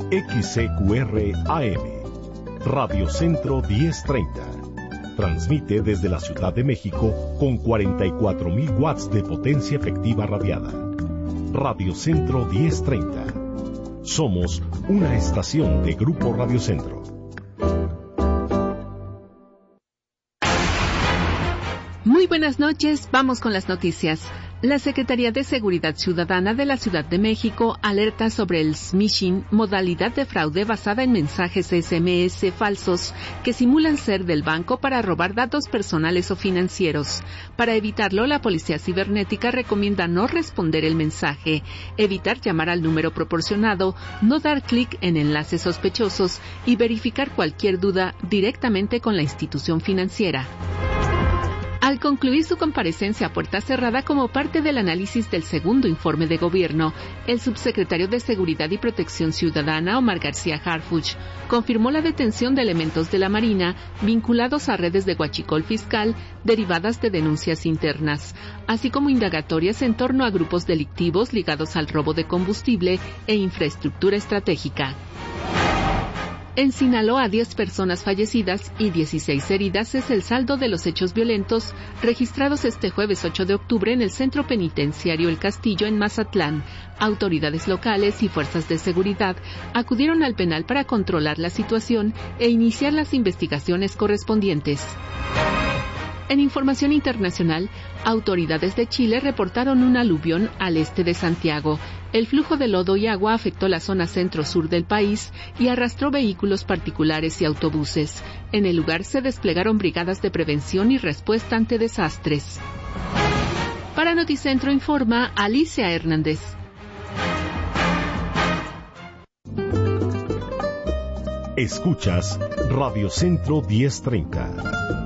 XCQR AM, Radio Centro 1030. Transmite desde la Ciudad de México con 44,000 watts de potencia efectiva radiada. Radio Centro 1030. Somos una estación de Grupo Radio Centro. Muy buenas noches, vamos con las noticias. La Secretaría de Seguridad Ciudadana de la Ciudad de México alerta sobre el smishing, modalidad de fraude basada en mensajes SMS falsos que simulan ser del banco para robar datos personales o financieros. Para evitarlo, la Policía Cibernética recomienda no responder el mensaje, evitar llamar al número proporcionado, no dar clic en enlaces sospechosos y verificar cualquier duda directamente con la institución financiera. Al concluir su comparecencia a puerta cerrada como parte del análisis del segundo informe de gobierno, el subsecretario de Seguridad y Protección Ciudadana, Omar García Harfuch, confirmó la detención de elementos de la Marina vinculados a redes de huachicol fiscal derivadas de denuncias internas, así como indagatorias en torno a grupos delictivos ligados al robo de combustible e infraestructura estratégica. En Sinaloa, 10 personas fallecidas y 16 heridas es el saldo de los hechos violentos registrados este jueves 8 de octubre en el centro penitenciario El Castillo en Mazatlán. Autoridades locales y fuerzas de seguridad acudieron al penal para controlar la situación e iniciar las investigaciones correspondientes. En información internacional, autoridades de Chile reportaron un aluvión al este de Santiago. El flujo de lodo y agua afectó la zona centro-sur del país y arrastró vehículos particulares y autobuses. En el lugar se desplegaron brigadas de prevención y respuesta ante desastres. Para Noticentro informa Alicia Hernández. Escuchas Radio Centro 1030.